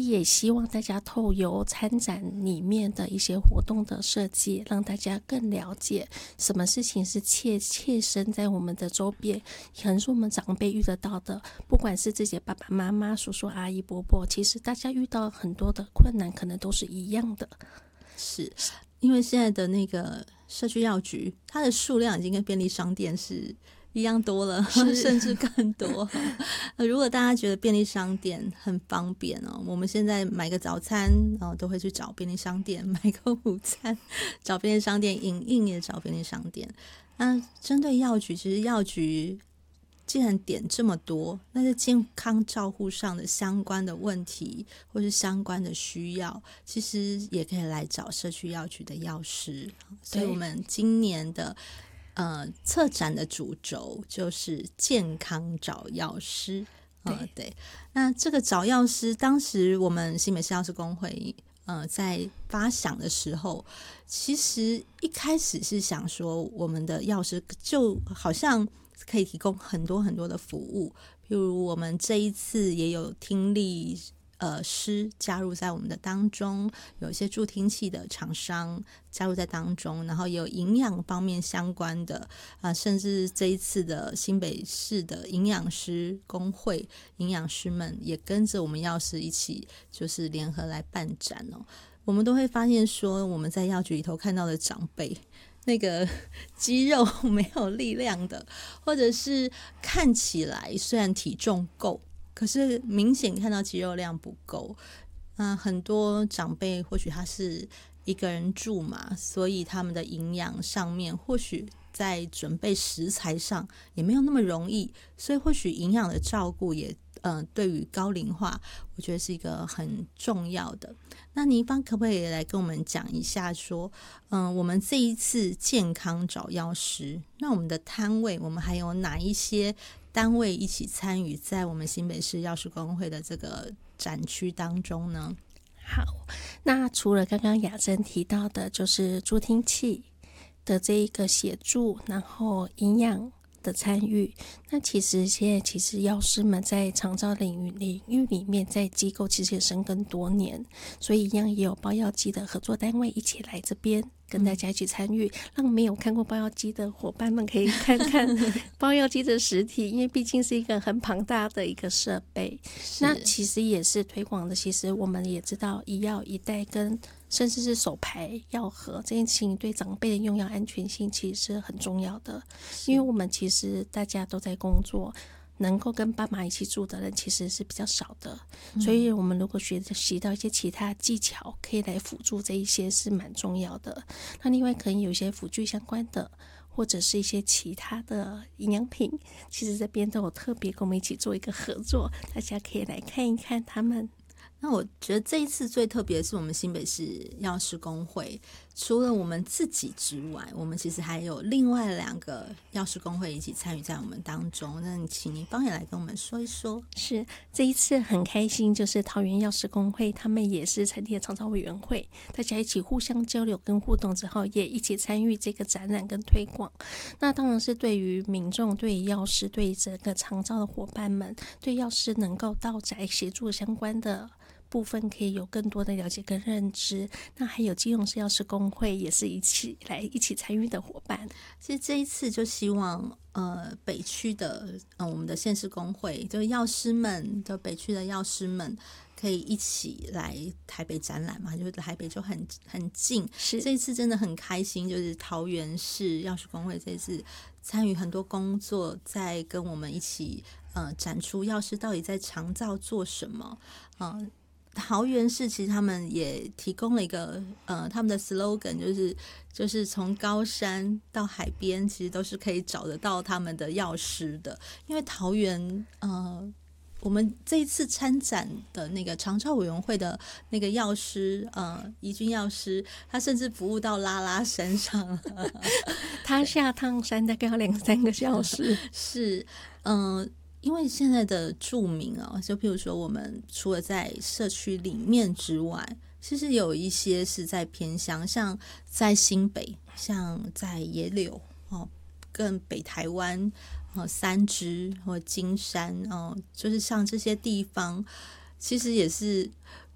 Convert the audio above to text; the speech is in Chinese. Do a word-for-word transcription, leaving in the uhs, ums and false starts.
也希望大家透由参展里面的一些活动的设计，让大家更了解什么事情是切切身在我们的周边，可能是我们长辈遇得到的，不管是自己的爸爸妈妈、叔叔阿姨伯伯，其实大家遇到很多的困难可能都是一样的。 是因为现在的那个社区药局，它的数量已经跟便利商店是一样多了，甚至更多。如果大家觉得便利商店很方便哦，我们现在买个早餐、哦、都会去找便利商店，买个午餐找便利商店，影印也找便利商店。那针对药局，其实药局既然点这么多，那在健康照护上的相关的问题或是相关的需要，其实也可以来找社区药局的药师。所以我们今年的呃策展的主轴就是健康找药师。对、呃、对，那这个找药师，当时我们新北市药师公会呃在发想的时候，其实一开始是想说，我们的药师就好像可以提供很多很多的服务，譬如我们这一次也有听力呃师加入在我们的当中，有一些助听器的厂商加入在当中，然后也有营养方面相关的啊、呃，甚至这一次的新北市的营养师工会营养师们也跟着我们药师一起就是联合来办展哦。我们都会发现说，我们在药局里头看到的长辈，那个肌肉没有力量的，或者是看起来虽然体重够，可是明显看到肌肉量不够。那很多长辈或许他是一个人住嘛，所以他们的营养上面或许在准备食材上也没有那么容易，所以或许营养的照顾也呃，对于高龄化我觉得是一个很重要的。那倪芳可不可以来跟我们讲一下说嗯、呃，我们这一次健康找药师，那我们的摊位我们还有哪一些单位一起参与在我们新北市药师公会的这个展区当中呢？ 好，那除了刚刚雅珍提到的就是助听器的这一个协助，然后营养的参与，那其实现在其实药师们在长照领域领域里面，在机构其实也深耕多年，所以一样也有包药机的合作单位一起来这边跟大家一起参与，让没有看过包药机的伙伴们可以看看包药机的实体，因为毕竟是一个很庞大的一个设备。那其实也是推广的，其实我们也知道一药一袋跟甚至是手排药盒这件事情对长辈的用药安全性其实是很重要的，因为我们其实大家都在工作，能够跟爸妈一起住的人其实是比较少的，所以我们如果学习到一些其他技巧可以来辅助，这一些是蛮重要的。那另外可能有一些辅具相关的或者是一些其他的营养品，其实这边都有特别跟我们一起做一个合作，大家可以来看一看他们。 那我觉得这一次最特别的是我们新北市药师公会，除了我们自己之外，我们其实还有另外两个药师公会一起参与在我们当中。那你请您帮也来跟我们说一说。 是，这一次很开心，就是桃园药师公会他们也是成立了长照委员会，大家一起互相交流跟互动之后，也一起参与这个展览跟推广。那当然是对于民众、对于药师、对于整个长照的伙伴们，对药师能够到宅协助相关的部分可以有更多的了解跟认知。那还有基隆市药师公会也是一起来一起参与的伙伴。 其实这一次就希望呃北区的呃我们的县市公会，就是药师们的北区的药师们可以一起来台北展览嘛，就是台北就很很近。 是， 这一次真的很开心，就是桃园市药师公会这一次参与很多工作，在跟我们一起呃展出药师到底在长照做什么。呃桃园市其实他们也提供了一个呃他们的 slogan， 就是就是从高山到海边其实都是可以找得到他们的药师的。因为桃园呃我们这一次参展的那个长照委员会的那个药师呃怡君药师，他甚至服务到拉拉山上了他下趟山大概要两三个小时是嗯、呃因为现在的住民啊，就譬如说我们除了在社区里面之外，其实有一些是在偏乡，像在新北，像在野柳哦，更北台湾哦，三芝或金山哦，就是像这些地方，其实也是